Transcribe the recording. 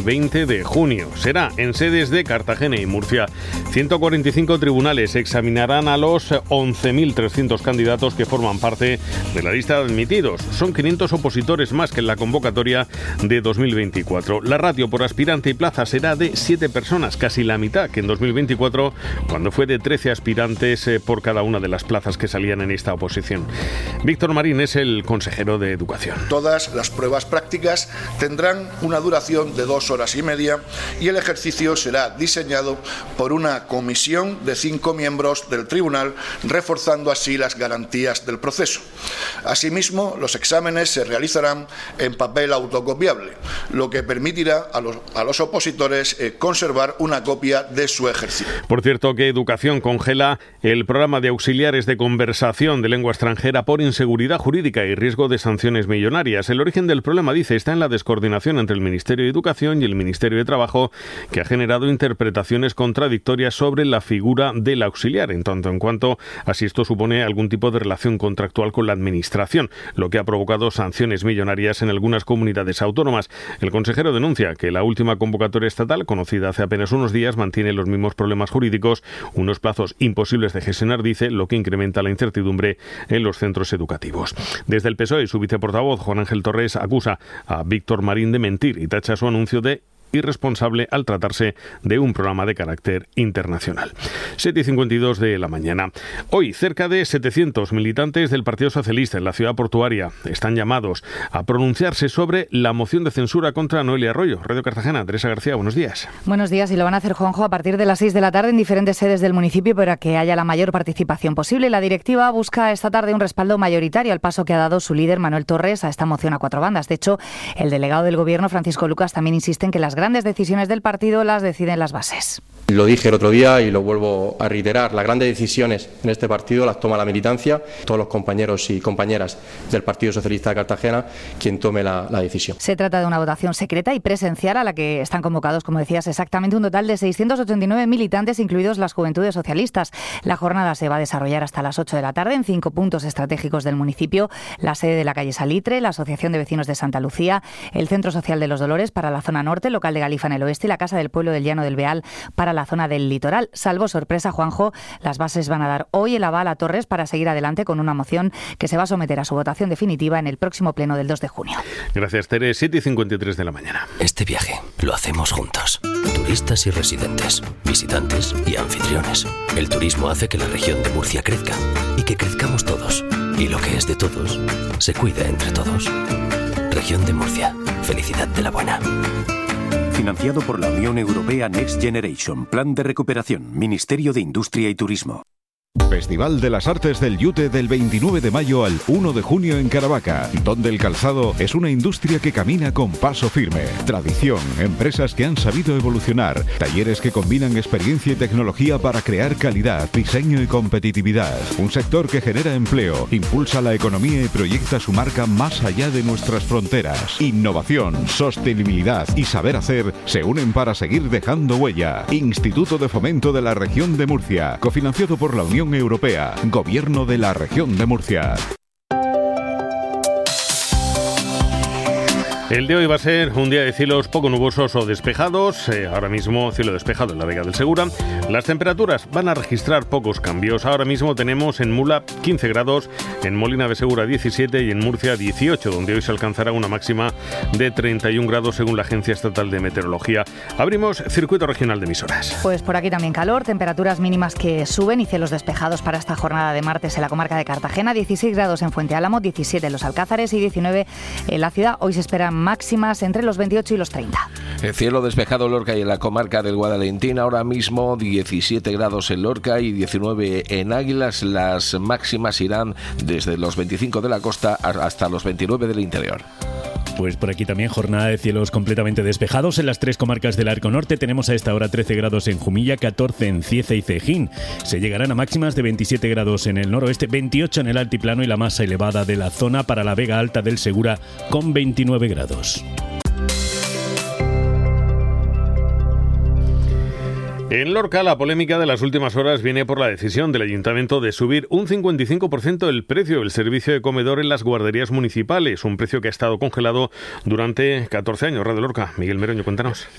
20 de junio. Será en sedes de Cartagena y Murcia. 145 tribunales examinarán a los 11.300 candidatos que forman parte de la lista de admitidos. Son 500 opositores más que en la convocatoria de 2024. La ratio por aspirante y plaza será de 7 personas, casi la mitad que en 2024, cuando fue de 13 aspirantes por cada una de las plazas que salían en esta oposición. Víctor Marín es el consejero de Educación. Todas las pruebas prácticas tendrán una duración de 2 horas y media y el ejercicio será diseñado por una comisión de 5 miembros del tribunal, reforzando así las garantías del proceso. Asimismo, los exámenes se realizarán en papel autocopiable, lo que permitirá a los opositores conservar una copia de su ejercicio. Por cierto, que Educación congela el programa de auxiliares de conversación de lengua extranjera por inseguridad jurídica y riesgo de sanciones millonarias. El origen del problema, dice, está en la descoordinación entre el Ministerio de Educación y el Ministerio de Trabajo, que ha generado interpretaciones contradictorias sobre la figura del auxiliar, en tanto en cuanto a si esto supone algún tipo de relación contractual con la Administración, lo que ha provocado sanciones millonarias en algunas comunidades autónomas. El consejero denuncia que la última convocatoria estatal, conocida hace apenas unos días, mantiene los mismos problemas jurídicos, unos plazos imposibles de gestionar, dice, lo que incrementa la incertidumbre en los centros educativos. Desde el PSOE, su viceportavoz, Juan Ángel Torres, acusa a Víctor Marín de mentir y tacha su anuncio de irresponsable al tratarse de un programa de carácter internacional. 7:52 de la mañana. Hoy, cerca de 700 militantes del Partido Socialista en la ciudad portuaria están llamados a pronunciarse sobre la moción de censura contra Noelia Arroyo. Radio Cartagena, Teresa García, buenos días. Buenos días, y lo van a hacer, Juanjo, a partir de las 6 de la tarde en diferentes sedes del municipio para que haya la mayor participación posible. La directiva busca esta tarde un respaldo mayoritario al paso que ha dado su líder, Manuel Torres, a esta moción a 4 bandas. De hecho, el delegado del Gobierno, Francisco Lucas, también insiste en que las grandes decisiones del partido las deciden las bases. Lo dije el otro día y lo vuelvo a reiterar, las grandes decisiones en este partido las toma la militancia, todos los compañeros y compañeras del Partido Socialista de Cartagena, quien tome la decisión. Se trata de una votación secreta y presencial a la que están convocados, como decías, exactamente un total de 689 militantes, incluidos las Juventudes Socialistas. La jornada se va a desarrollar hasta las 8 de la tarde en 5 puntos estratégicos del municipio: la sede de la calle Salitre, la Asociación de Vecinos de Santa Lucía, el Centro Social de los Dolores para la zona norte, el local de Galifa en el oeste y la Casa del Pueblo del Llano del Beal para la zona del litoral. Salvo sorpresa, Juanjo, las bases van a dar hoy el aval a Torres para seguir adelante con una moción que se va a someter a su votación definitiva en el próximo pleno del 2 de junio. Gracias, Tere. 7:53 de la mañana. Este viaje lo hacemos juntos. Turistas y residentes, visitantes y anfitriones. El turismo hace que la región de Murcia crezca y que crezcamos todos. Y lo que es de todos, se cuida entre todos. Región de Murcia. Felicidad de la buena. Financiado por la Unión Europea Next Generation, Plan de Recuperación, Ministerio de Industria y Turismo. Festival de las Artes del Yute del 29 de mayo al 1 de junio en Caravaca, donde el calzado es una industria que camina con paso firme. Tradición, empresas que han sabido evolucionar, talleres que combinan experiencia y tecnología para crear calidad, diseño y competitividad. Un sector que genera empleo, impulsa la economía y proyecta su marca más allá de nuestras fronteras. Innovación, sostenibilidad y saber hacer se unen para seguir dejando huella. Instituto de Fomento de la Región de Murcia, cofinanciado por la Unión Europea, Gobierno de la Región de Murcia. El de hoy va a ser un día de cielos poco nubosos o despejados. Ahora mismo cielo despejado en la Vega del Segura. Las temperaturas van a registrar pocos cambios. Ahora mismo tenemos en Mula 15 grados, en Molina de Segura 17 y en Murcia 18, donde hoy se alcanzará una máxima de 31 grados según la Agencia Estatal de Meteorología. Abrimos circuito regional de emisoras. Pues por aquí también calor, temperaturas mínimas que suben y cielos despejados para esta jornada de martes en la comarca de Cartagena. 16 grados en Fuente Álamo, 17 en Los Alcázares y 19 en la ciudad. Hoy se esperan máximas entre los 28 y los 30. El cielo despejado en Lorca y en la comarca del Guadalentín. Ahora mismo 17 grados en Lorca y 19 en Águilas. Las máximas irán desde los 25 de la costa hasta los 29 del interior. Pues por aquí también jornada de cielos completamente despejados en las 3 comarcas del Arco Norte. Tenemos a esta hora 13 grados en Jumilla, 14 en Cieza y Cejín. Se llegarán a máximas de 27 grados en el noroeste, 28 en el altiplano y la más elevada de la zona para la Vega Alta del Segura con 29 grados. En Lorca, la polémica de las últimas horas viene por la decisión del Ayuntamiento de subir un 55% el precio del servicio de comedor en las guarderías municipales, un precio que ha estado congelado durante 14 años. Radio Lorca, Miguel Meroño, cuéntanos.